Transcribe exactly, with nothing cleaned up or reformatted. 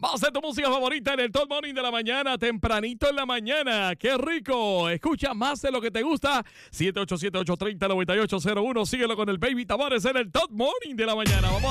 Más de tu música favorita en el Top Morning de la mañana, tempranito en la mañana. ¡Qué rico! Escucha más de lo que te gusta. siete ocho siete, ocho tres cero, nueve ocho cero uno. Síguelo con el Baby Tavares en el Top Morning de la mañana. Vamos